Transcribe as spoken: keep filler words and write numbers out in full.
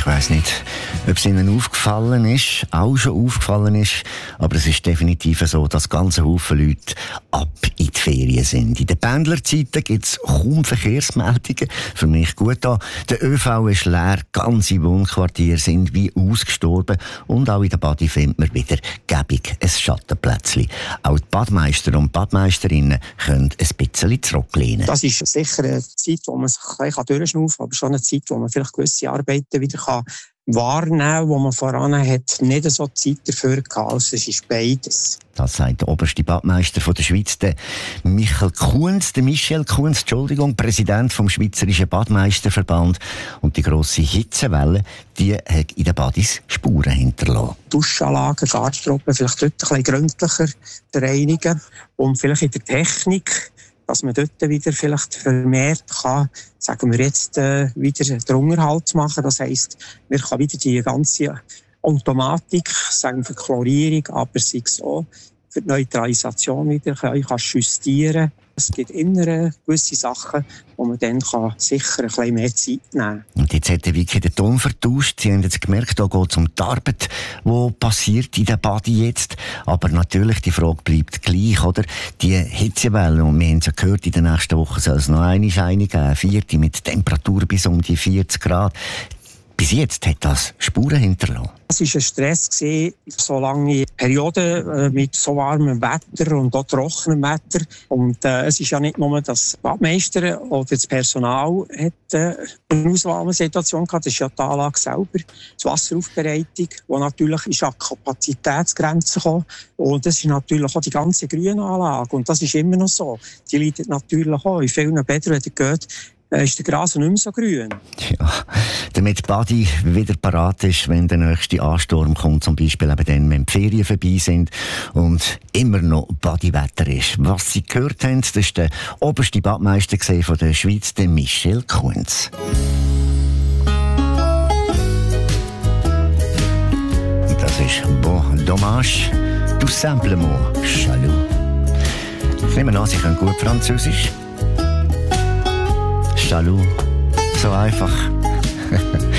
Ich weiss nicht, ob es Ihnen aufgefallen ist, auch schon aufgefallen ist, aber es ist definitiv so, dass ganze Haufen Leute ab in die Ferien sind. In den Pendlerzeiten gibt es kaum Verkehrsmeldungen. Für mich gut an. Der ÖV ist leer, ganze Wohnquartiere sind wie ausgestorben und auch in der Badi findet man wieder gäbig ein Schattenplätzchen. Auch die Badmeister und Badmeisterinnen können ein bisschen zurücklehnen. Das ist sicher eine Zeit, wo man sich ein bisschen durchschnaufen kann, aber schon eine Zeit, wo man vielleicht gewisse Arbeiten wieder kann wahrnehmen, wo man voran hat, nicht so Zeit dafür gehabt. Also es ist beides. Das sagt der oberste Badmeister von der Schweiz, der Michael Kunz, der Michel Kunz, Entschuldigung, Präsident vom Schweizerischen Badmeisterverband. Und die grosse Hitzewelle, die hat in den Badis Spuren hinterlassen. Duschanlagen, Garderoben, vielleicht dort ein bisschen gründlicher reinigen und vielleicht in der Technik, dass man dort wieder vielleicht vermehrt kann, sagen wir jetzt, äh, wieder den Unterhalt machen. Das heisst, wir können wieder die ganze Automatik, sagen wir Chlorierung, aber sei es auch für die Neutralisation wieder kann, kann justieren. Es gibt immer gewisse Sachen, wo man dann kann sicher ein bisschen mehr Zeit nehmen kann. Und jetzt hat der Vicky den Ton vertauscht. Sie haben jetzt gemerkt, da geht es um die Arbeit, die passiert in der Badi jetzt. Aber natürlich, die Frage bleibt gleich, oder? Die Hitzewelle, und wir haben es ja gehört, in der nächsten Woche soll es noch eine Scheine geben, vierte, mit Temperatur bis um die vierzig Grad. Bis jetzt hat das Spuren hinterlassen. Es war ein Stress, so lange Perioden mit so warmem Wetter und auch trockenem Wetter. Und äh, es ist ja nicht nur, dass Badmeister oder das Personal hat, äh, eine Ausnahmesituation gehabt. Das ist ja die Anlage selber, die Wasseraufbereitung, die natürlich ist an Kapazitätsgrenzen kam. Und das ist natürlich auch die ganze Grünanlage. Und das ist immer noch so. Die leidet natürlich auch. In vielen Bädern, wenn ihr geht, ist der Gras nicht mehr so grün. Ja, damit die Badi wieder parat ist, wenn der nächste Ansturm kommt, zum Beispiel eben dann, wenn die Ferien vorbei sind und immer noch Badi-Wetter ist. Was Sie gehört haben, das ist der oberste Badmeister von der Schweiz, der Michel Kunz. Das ist «Bon dommage, tout simplement jaloux». Ich nehme an, Sie können gut Französisch. Jaloux. So einfach.